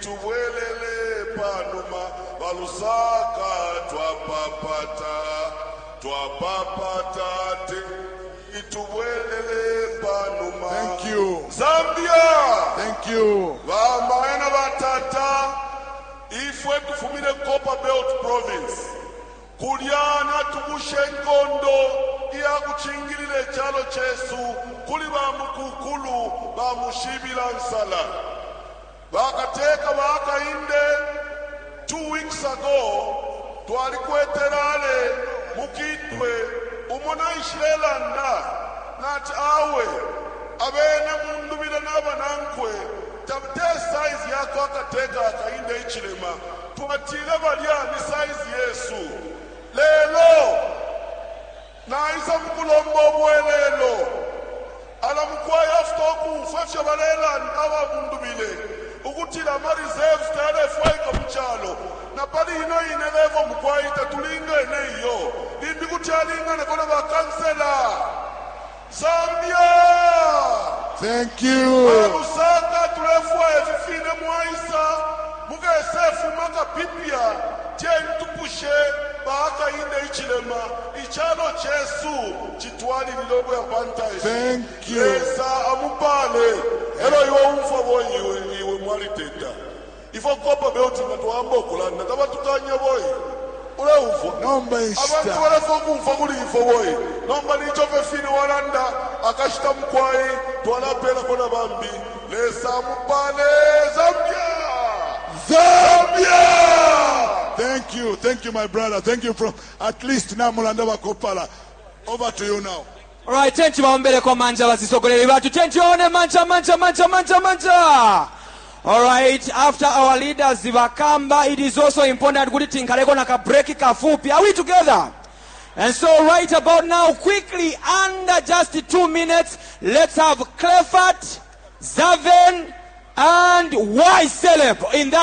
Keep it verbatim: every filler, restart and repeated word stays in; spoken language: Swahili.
itubwelele panuma balusaka twapapata twapapata te itubwelele panuma. Thank you. Zambia. Thank you. Vamaena batata ifwe tufumile Copper Belt Province kulyana tubushe nkondo iya kuchingilile chalo chesu kuli bamukukulu bamushibila nsala bakateka bakainde two weeks ago twalikweterale mukitwe umona ishilelanda nati awe abene mundubile n'abanankwe tabte size yako akateka akainde ichilema tuatile balya ni size Yesu lelo na isa mkulombo mwelelo ala mkwaya aftoku fafya balela awa mundubile ukutila ma reserves tale fwaika mchalo na pali ino inelevo mkwaya itatulinga ene iyo imbi kutialinga na kona bakansela. Zambia. Thank you. Musaka tulefwa efifine mwaisa muga esefu maka pipia jen tupushe baka inde ichilema ichalo chesu chitwali nilogo ya panta esi. Thank you. Esa amupale elo iwa umfa boyi iwe, iwe mwali teta ifo Copper Belt natuambo kulana kama tutanya boyi ule ufo nomba ishta abantu wale foku mfa kuli ifo boyi nomba ni chofe fini walanda akashita mkwai tuwalapela kona bambi lesa mupale. Zambia. Zambia. Thank you. Thank you, my brother. Thank you from at least now Mulanda Kopala. Over to you now. All right, thank you Mambele kwa manja basisogolele batu. Thank you one manja manja manja manja manja. All right, after our leaders Zivakamba, it is also important kuti tinkaleko na ka break kafupi. Are we together? And so right about now, quickly, under just two minutes, let's have Clefat, Zaven, and Y Celeb in that